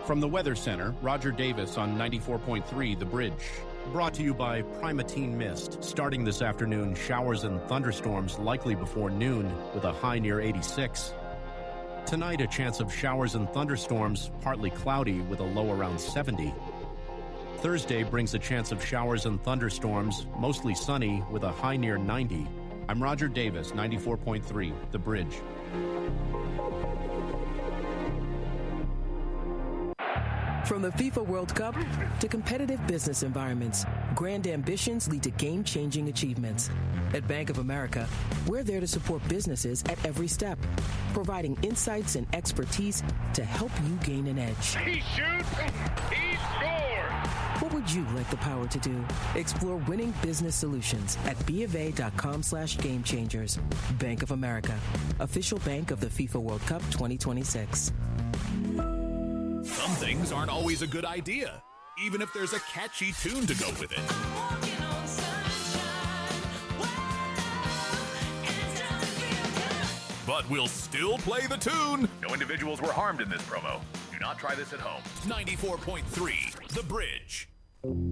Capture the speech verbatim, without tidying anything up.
From the Weather Center, Roger Davis on ninety-four point three The Bridge. Brought to you by Primatene Mist. Starting this afternoon, showers and thunderstorms likely before noon with a high near eighty-six. Tonight, a chance of showers and thunderstorms, partly cloudy with a low around seventy. Thursday brings a chance of showers and thunderstorms, mostly sunny with a high near ninety. I'm Roger Davis, ninety-four point three The Bridge. From the FIFA World Cup to competitive business environments, grand ambitions lead to game-changing achievements. At Bank of America, we're there to support businesses at every step, providing insights and expertise to help you gain an edge. He shoots, he scores! What would you like the power to do? Explore winning business solutions at BofA.com slash game changers. Bank of America, official bank of the FIFA World Cup twenty twenty-six. Some things aren't always a good idea, even if there's a catchy tune to go with it. But we'll still play the tune. No individuals were harmed in this promo. Do not try this at home. ninety-four point three The Bridge.